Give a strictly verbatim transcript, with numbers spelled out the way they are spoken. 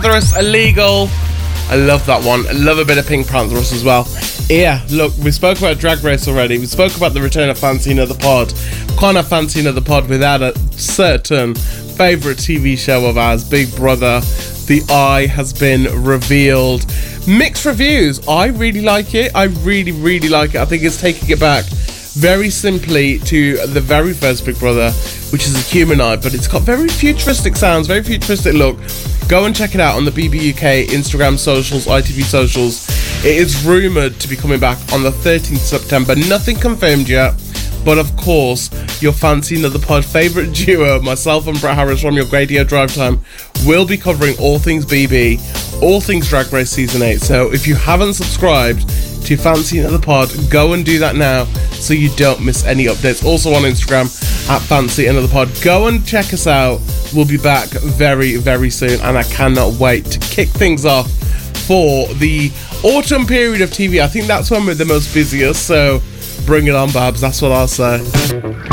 Pantherus Illegal. I love that one. I love a bit of Pink Pantherus as well. Yeah, look, we spoke about Drag Race already. We spoke about the return of Fancy Another Pod. Can't have Fancy Another Pod without a certain favourite T V show of ours, Big Brother. The Eye has been revealed. Mixed reviews. I really like it. I really, really like it. I think it's taking it back very simply to the very first Big Brother, which is a human eye, but it's got very futuristic sounds, very futuristic look. Go and check it out on the B B U K Instagram socials, I T V socials. It is rumoured to be coming back on the thirteenth of September. Nothing confirmed yet, but of course, your Fancy Another Pod favourite duo, myself and Brett Harris from your Radio Drive Time, will be covering all things B B, all things Drag Race Season eight. So if you haven't subscribed to Fancy Another Pod, go and do that now so you don't miss any updates. Also on Instagram at Fancy Another Pod. Go and check us out. We'll be back very, very soon, and I cannot wait to kick things off for the autumn period of T V. I think that's when we're the most busiest, so bring it on, Babs. That's what I'll say.